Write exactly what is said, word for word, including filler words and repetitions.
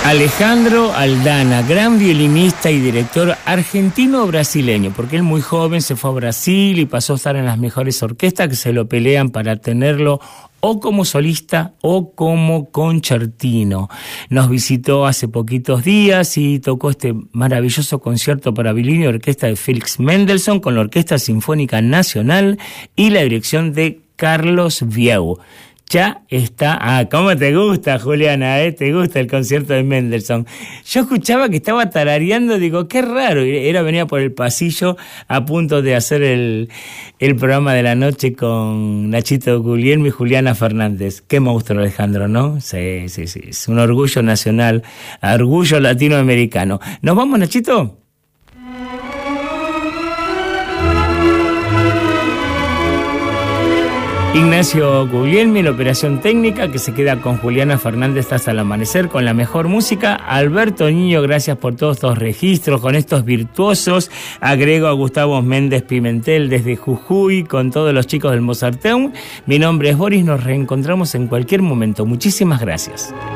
Alejandro Aldana, gran violinista y director argentino-brasileño, porque él muy joven se fue a Brasil y pasó a estar en las mejores orquestas que se lo pelean para tenerlo o como solista o como concertino. Nos visitó hace poquitos días y tocó este maravilloso concierto para violín y orquesta de Felix Mendelssohn con la Orquesta Sinfónica Nacional y la dirección de Carlos Vieu. Ya está. Ah, ¿cómo te gusta, Juliana? ¿eh? ¿Te gusta el concierto de Mendelssohn? Yo escuchaba que estaba tarareando, digo, qué raro. Era, venía por el pasillo a punto de hacer el, el programa de la noche con Nachito Guglielmi y Juliana Fernández. Qué monstruo, Alejandro, ¿no? Sí, sí, sí. Es un orgullo nacional, orgullo latinoamericano. ¿Nos vamos, Nachito? Ignacio Guglielmi en la operación técnica, que se queda con Juliana Fernández hasta el amanecer con la mejor música. Alberto Niño, gracias por todos estos registros con estos virtuosos. Agrego a Gustavo Méndez Pimentel desde Jujuy con todos los chicos del Mozarteum. Mi nombre es Boris, nos reencontramos en cualquier momento. Muchísimas gracias.